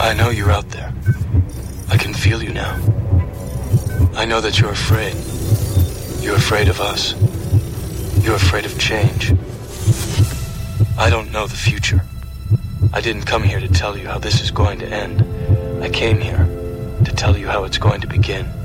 I know you're out there. I can feel you now. I know that you're afraid. You're afraid of us. You're afraid of change. I don't know the future. I didn't come here to tell you how this is going to end. I came here to tell you how it's going to begin.